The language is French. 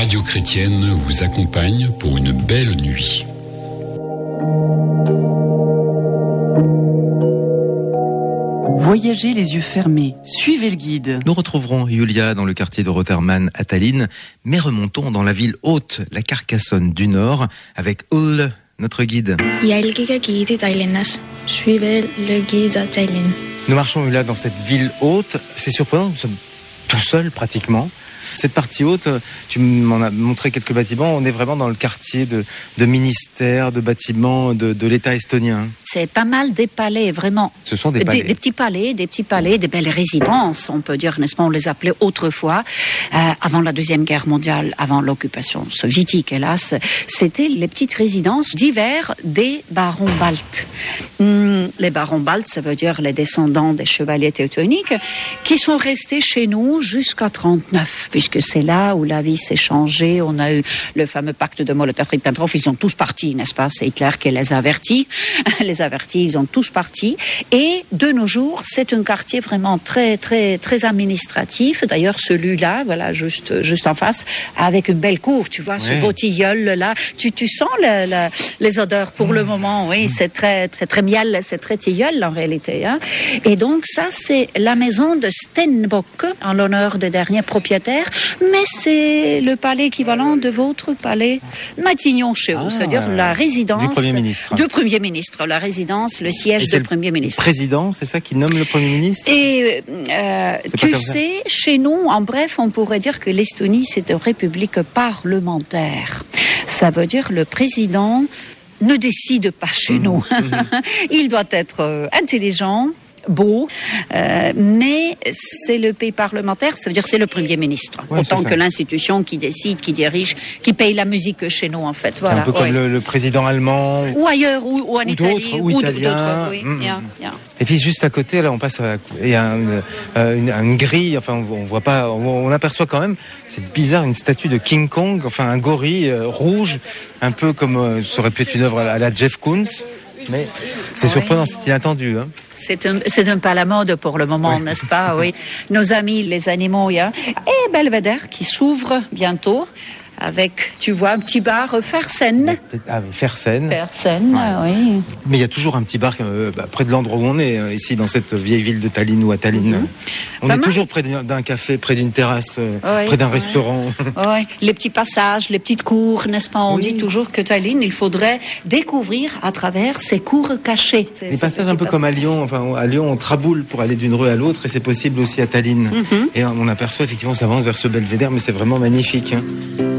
Radio Chrétienne vous accompagne pour une belle nuit. Voyagez les yeux fermés, suivez le guide. Nous retrouverons Julia dans le quartier de Rotermann à Tallinn, mais remontons dans la ville haute, la Carcassonne du Nord, avec Ull, notre guide. Jälgige guidi Tallinnas. Suivez le guide à Tallinn. Nous marchons là dans cette ville haute. C'est surprenant, nous sommes tout seuls pratiquement. Cette partie haute, tu m'en as montré quelques bâtiments, on est vraiment dans le quartier de ministères, de bâtiments de l'État estonien. C'est pas mal des palais, vraiment. Ce sont des palais. Des petits palais, des belles résidences, on peut dire, n'est-ce pas, on les appelait autrefois, avant la Deuxième Guerre mondiale, avant l'occupation soviétique, hélas. C'était les petites résidences d'hiver des barons baltes. Les barons baltes, ça veut dire les descendants des chevaliers teutoniques, qui sont restés chez nous jusqu'à 1939, puisque c'est là où la vie s'est changée. On a eu le fameux pacte de Molotov-Ribbentrop. Ils ont tous parti, n'est-ce pas? C'est Hitler qui les a avertis. Ils ont tous parti. Et de nos jours, c'est un quartier vraiment très, très, très administratif. D'ailleurs, celui-là, voilà, juste en face, avec une belle cour, tu vois, ce beau tilleul-là. Tu sens les odeurs pour le moment, oui. C'est très miel, c'est très tilleul en réalité, hein. Et donc, ça, c'est la maison de Stenbock, en l'honneur des derniers propriétaires. Mais c'est le palais équivalent de votre palais Matignon chez vous, c'est-à-dire la résidence du Premier ministre. La résidence, le siège du Premier ministre. Le président, c'est ça qui nomme le Premier ministre? Et tu sais, chez nous, en bref, on pourrait dire que l'Estonie, c'est une république parlementaire. Ça veut dire le président ne décide pas chez nous. Il doit être intelligent, beau, mais c'est le pays parlementaire, ça veut dire que c'est le Premier ministre, autant que l'institution qui décide, qui dirige, qui paye la musique chez nous en fait. Voilà. Un peu comme le président allemand ou ailleurs, ou en Italie, ou italien. Oui. Et puis juste à côté, là, on passe, il y a une grille. Enfin, on voit pas, on aperçoit quand même. C'est bizarre, une statue de King Kong, enfin un gorille rouge, un peu comme ça aurait pu être une œuvre à la Jeff Koons. Mais c'est surprenant, c'est inattendu. Hein. C'est un peu à la mode pour le moment, n'est-ce pas? Oui. Nos amis, les animaux, et Belvedere qui s'ouvre bientôt. Avec, tu vois, un petit bar Fersen. Fersen, oui. Mais il y a toujours un petit bar près de l'endroit où on est, ici, dans cette vieille ville de Tallinn ou à Tallinn. On est toujours près d'un café, près d'une terrasse, près d'un restaurant. Les petits passages, les petites cours, n'est-ce pas? On dit toujours que Tallinn, il faudrait découvrir à travers ces cours cachés. Les passages un peu comme à Lyon. Enfin, à Lyon, on traboule pour aller d'une rue à l'autre et c'est possible aussi à Tallinn. Et on aperçoit effectivement, on s'avance vers ce belvédère, mais c'est vraiment magnifique. Hein.